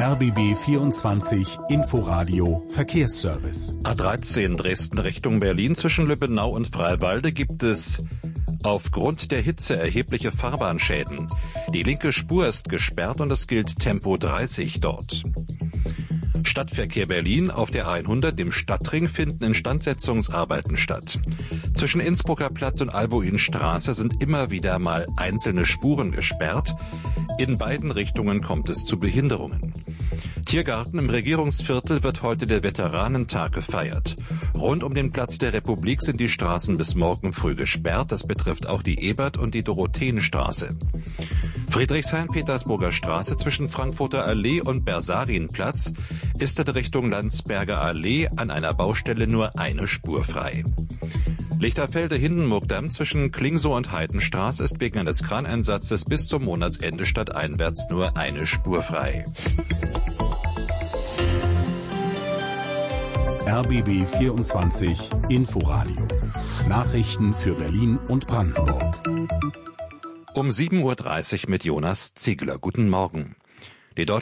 RBB 24 Inforadio Verkehrsservice. A13 Dresden Richtung Berlin zwischen Lübbenau und Freiwalde gibt es aufgrund der Hitze erhebliche Fahrbahnschäden. Die linke Spur ist gesperrt und es gilt Tempo 30 dort. Stadtverkehr Berlin auf der A100, dem Stadtring, finden Instandsetzungsarbeiten statt. Zwischen Innsbrucker Platz und Albuinstraße sind immer wieder mal einzelne Spuren gesperrt. In beiden Richtungen kommt es zu Behinderungen. Tiergarten im Regierungsviertel wird heute der Veteranentag gefeiert. Rund um den Platz der Republik sind die Straßen bis morgen früh gesperrt. Das betrifft auch die Ebert- und die Dorotheenstraße. Friedrichshain-Petersburger Straße zwischen Frankfurter Allee und Bersarinplatz ist in Richtung Landsberger Allee an einer Baustelle nur eine Spur frei. Lichterfelde-Hindenburgdamm zwischen Klingsow und Heidenstraße ist wegen eines Kraneinsatzes bis zum Monatsende stadteinwärts nur eine Spur frei. RBB 24 Inforadio. Nachrichten für Berlin und Brandenburg. Um 7:30 Uhr mit Jonas Ziegler. Guten Morgen. Die deutsche